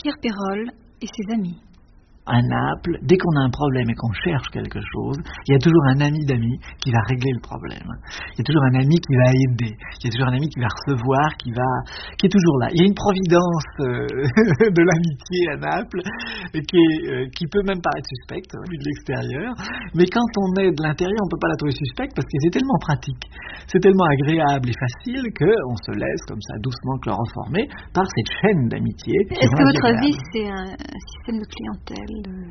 Pierre Perrol et ses amis. À Naples, dès qu'on a un problème et qu'on cherche quelque chose, il y a toujours un ami d'amis qui va régler le problème. Il y a toujours un ami qui va aider. Il y a toujours un ami qui va recevoir, qui est toujours là. Il y a une providence de l'amitié à Naples qui peut même paraître suspecte, vu de l'extérieur. Mais quand on est de l'intérieur, on ne peut pas la trouver suspecte parce que c'est tellement pratique, c'est tellement agréable et facile qu'on se laisse comme ça doucement chloroformer par cette chaîne d'amitié. Est-ce que votre vie, c'est un système de clientèle?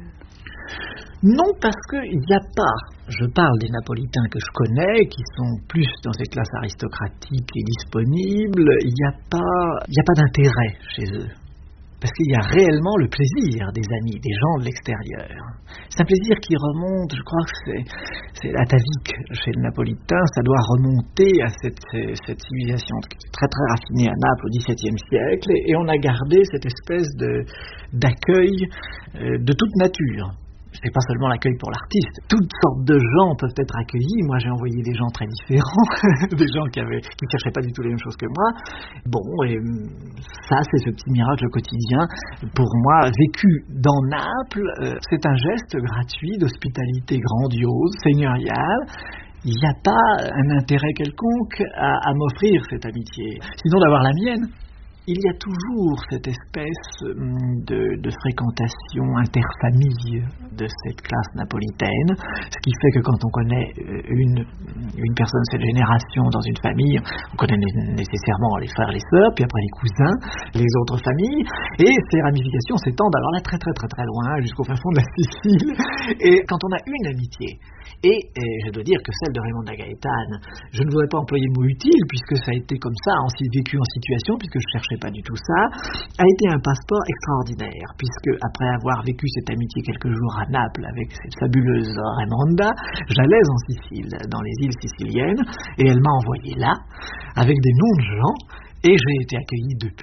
Non, parce qu'il n'y a pas, je parle des Napolitains que je connais, qui sont plus dans ces classes aristocratiques et disponibles, il n'y a pas d'intérêt chez eux. Parce qu'il y a réellement le plaisir des amis, des gens de l'extérieur. C'est un plaisir qui remonte, je crois que c'est atavique chez le Napolitain, ça doit remonter à cette civilisation très très raffinée à Naples au XVIIe siècle, et on a gardé cette espèce d'accueil de toute nature. C'est pas seulement l'accueil pour l'artiste. Toutes sortes de gens peuvent être accueillis. Moi, j'ai envoyé des gens très différents, des gens qui cherchaient pas du tout les mêmes choses que moi. Bon, et ça, c'est ce petit miracle quotidien. Pour moi, vécu dans Naples, c'est un geste gratuit d'hospitalité grandiose, seigneuriale. Il n'y a pas un intérêt quelconque à m'offrir cette amitié, sinon d'avoir la mienne. Il y a toujours cette espèce de fréquentation interfamille de cette classe napolitaine, ce qui fait que quand on connaît une personne de cette génération dans une famille, on connaît nécessairement les frères et les sœurs, puis après les cousins, les autres familles, et ces ramifications s'étendent alors là très très très très loin, jusqu'au fin fond de la Sicile. Et quand on a une amitié, et je dois dire que celle de Raymond da Gaetane, je ne voudrais pas employer le mot utile, puisque ça a été comme ça, vécu en situation, puisque je cherchais pas du tout ça, a été un passeport extraordinaire, puisque après avoir vécu cette amitié quelques jours à Naples avec cette fabuleuse Raimonda, j'allais en Sicile, dans les îles siciliennes, et elle m'a envoyé là, avec des noms de gens, et j'ai été accueilli depuis